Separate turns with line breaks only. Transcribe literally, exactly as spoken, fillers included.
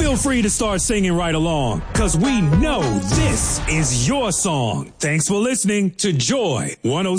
Feel free to start singing right along, because we know this is your song. Thanks for listening to Joy one oh